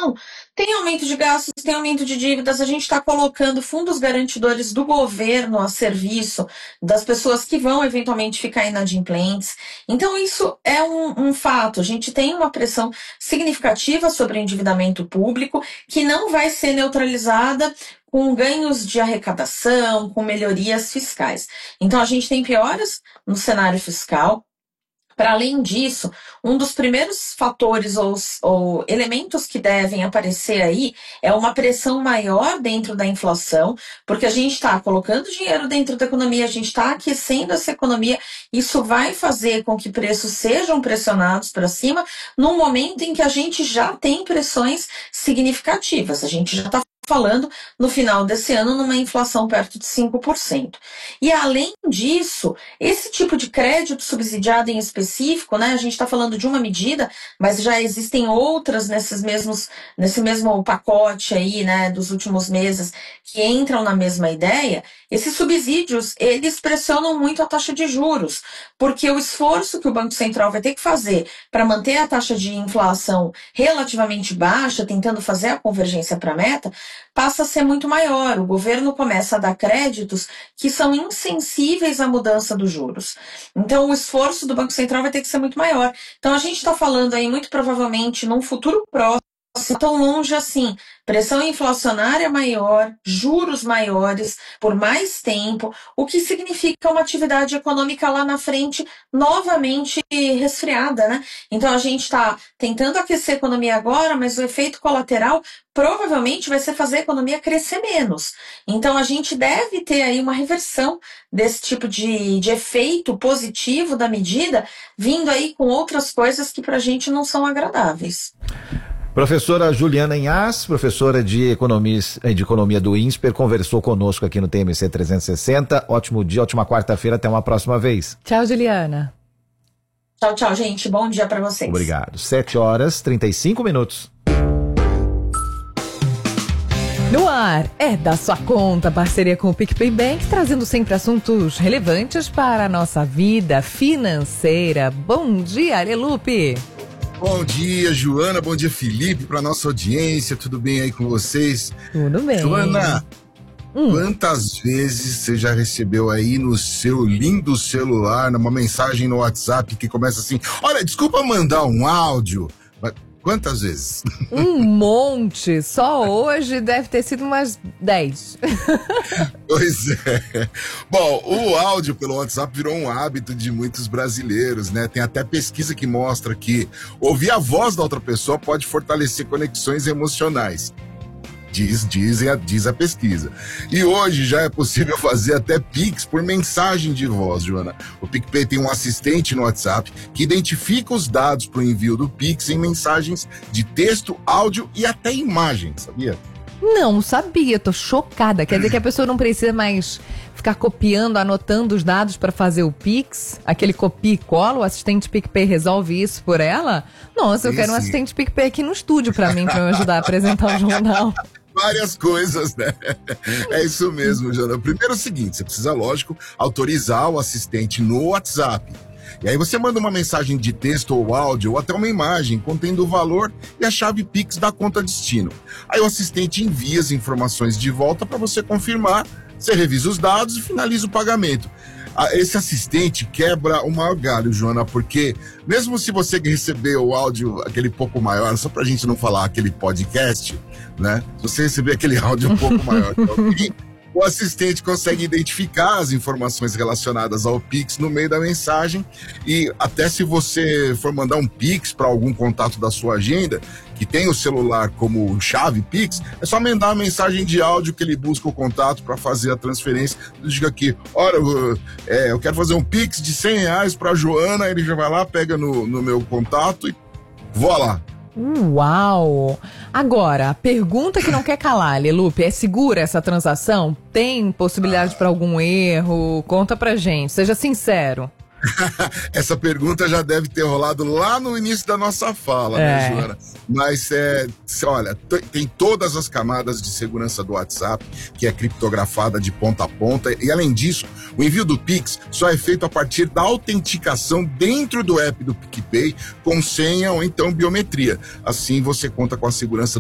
inflação, tem aumento de gastos, tem aumento de dívidas, a gente está colocando fundos garantidores do governo a serviço das pessoas que vão eventualmente ficar inadimplentes. Então, isso é um fato. A gente tem uma pressão significativa sobre o endividamento público que não vai ser neutralizada com ganhos de arrecadação, com melhorias fiscais. Então, a gente tem pioras no cenário fiscal. Para além disso, um dos primeiros fatores ou elementos que devem aparecer aí é uma pressão maior dentro da inflação, porque a gente está colocando dinheiro dentro da economia, a gente está aquecendo essa economia, isso vai fazer com que preços sejam pressionados para cima, num momento em que a gente já tem pressões significativas, a gente já está falando no final desse ano numa inflação perto de 5%. E além disso, esse tipo de crédito subsidiado em específico, né, a gente está falando de uma medida, mas já existem outras nesse mesmo pacote aí, né, dos últimos meses que entram na mesma ideia. Esses subsídios, eles pressionam muito a taxa de juros, porque o esforço que o Banco Central vai ter que fazer para manter a taxa de inflação relativamente baixa, tentando fazer a convergência para a meta, passa a ser muito maior. O governo começa a dar créditos que são insensíveis à mudança dos juros. Então, o esforço do Banco Central vai ter que ser muito maior. Então, a gente está falando aí, muito provavelmente, num futuro próximo, tão longe assim, pressão inflacionária maior, juros maiores por mais tempo, o que significa uma atividade econômica lá na frente novamente resfriada, né? Então a gente está tentando aquecer a economia agora, mas o efeito colateral provavelmente vai ser fazer a economia crescer menos. Então a gente deve ter aí uma reversão desse tipo de efeito positivo da medida, vindo aí com outras coisas que para a gente não são agradáveis. Professora Juliana Inhas, professora de Economia do INSPER, conversou conosco aqui no TMC 360. Ótimo dia, ótima quarta-feira, até uma próxima vez. Tchau, Juliana. Tchau, gente. Bom dia para vocês. Obrigado. 7h35. No ar, é da sua conta, parceria com o PicPay Bank, trazendo sempre assuntos relevantes para a nossa vida financeira. Bom dia, Alelupe. Bom dia, Joana, bom dia, Felipe, para nossa audiência, tudo bem aí com vocês? Tudo bem. Joana, quantas vezes você já recebeu aí no seu lindo celular, numa mensagem no WhatsApp que começa assim, olha, desculpa mandar um áudio, mas quantas vezes? Um monte, só hoje deve ter sido umas 10. Pois é. Bom, o áudio pelo WhatsApp virou um hábito de muitos brasileiros, né? Tem até pesquisa que mostra que ouvir a voz da outra pessoa pode fortalecer conexões emocionais. Diz a pesquisa. E hoje já é possível fazer até Pix por mensagem de voz, Joana. O PicPay tem um assistente no WhatsApp que identifica os dados para o envio do Pix em mensagens de texto, áudio e até imagem, sabia? Não sabia, tô chocada. Quer dizer que a pessoa não precisa mais ficar copiando, anotando os dados para fazer o Pix? Aquele copia e cola, o assistente PicPay resolve isso por ela? Nossa, eu quero um assistente PicPay aqui no estúdio para mim, para me ajudar a apresentar o jornal. Várias coisas, né? É isso mesmo, Jana. Primeiro é o seguinte, você precisa, lógico, autorizar o assistente no WhatsApp. E aí você manda uma mensagem de texto ou áudio ou até uma imagem contendo o valor e a chave Pix da conta destino. Aí o assistente envia as informações de volta para você confirmar, você revisa os dados e finaliza o pagamento. Esse assistente quebra o maior galho, Joana, porque mesmo se você receber o áudio aquele pouco maior, só pra gente não falar aquele podcast, né? Se você receber aquele áudio um pouco maior, o assistente consegue identificar as informações relacionadas ao Pix no meio da mensagem e até se você for mandar um Pix para algum contato da sua agenda, que tem o celular como chave Pix, é só mandar uma mensagem de áudio que ele busca o contato para fazer a transferência. Diga aqui, olha, eu quero fazer um Pix de R$100 para Joana, ele já vai lá, pega no meu contato e voa lá. Uau! Agora, a pergunta que não quer calar, Lelupe, é segura essa transação? Tem possibilidade para algum erro? Conta pra gente, seja sincero. Essa pergunta já deve ter rolado lá no início da nossa fala, né, Joana? Mas, olha, tem todas as camadas de segurança do WhatsApp, que é criptografada de ponta a ponta, e além disso, o envio do Pix só é feito a partir da autenticação dentro do app do PicPay, com senha ou então biometria. Assim, você conta com a segurança